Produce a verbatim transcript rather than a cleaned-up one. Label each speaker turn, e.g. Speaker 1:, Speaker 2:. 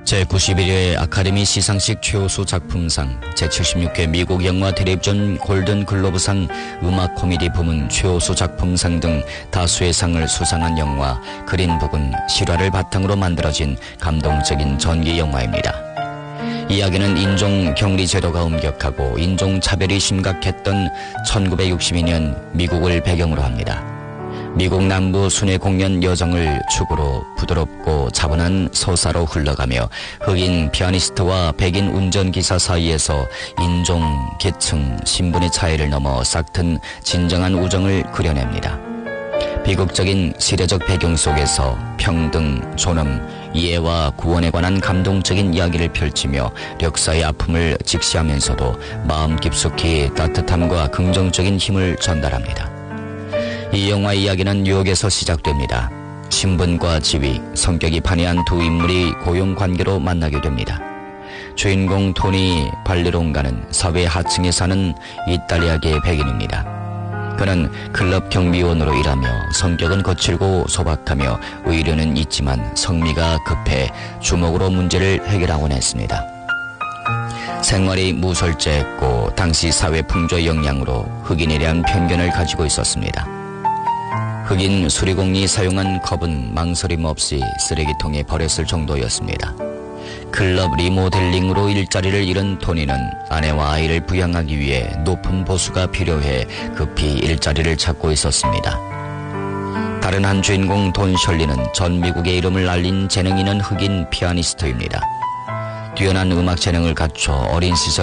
Speaker 1: 제구십일 회 아카데미 시상식 최우수 작품상, 제칠십육 회 미국 영화 텔레비전 골든 글로브상 음악 코미디 부문 최우수 작품상 등 다수의 상을 수상한 영화 그린북은 실화를 바탕으로 만들어진 감동적인 전기 영화입니다. 이야기는 인종 격리 제도가 엄격하고 인종 차별이 심각했던 천구백육십이 년 미국을 배경으로 합니다. 미국 남부 순회 공연 여정을 축으로 부드럽고 차분한 서사로 흘러가며 흑인 피아니스트와 백인 운전기사 사이에서 인종, 계층, 신분의 차이를 넘어 싹튼 진정한 우정을 그려냅니다. 비극적인 시대적 배경 속에서 평등, 존엄, 이해와 구원에 관한 감동적인 이야기를 펼치며 역사의 아픔을 직시하면서도 마음 깊숙이 따뜻함과 긍정적인 힘을 전달합니다. 이 영화 이야기는 뉴욕에서 시작됩니다. 신분과 지위, 성격이 판이한 두 인물이 고용관계로 만나게 됩니다. 주인공 토니 발레론가는 사회 하층에 사는 이탈리아계 백인입니다. 그는 클럽 경비원으로 일하며 성격은 거칠고 소박하며 의료는 있지만 성미가 급해 주먹으로 문제를 해결하곤 했습니다. 생활이 무설제했고 당시 사회 풍조의 영향으로 흑인에 대한 편견을 가지고 있었습니다. 흑인 수리공이 사용한 컵은 망설임 없이 쓰레기통에 버렸을 정도였습니다. 클럽 리모델링으로 일자리를 잃은 토니는 아내와 아이를 부양하기 위해 높은 보수가 필요해 급히 일자리를 찾고 있었습니다. 다른 한 주인공 돈 셜리는 전 미국의 이름을 알린 재능 있는 흑인 피아니스트입니다. 뛰어난 음악 재능을 갖춰 어린 시절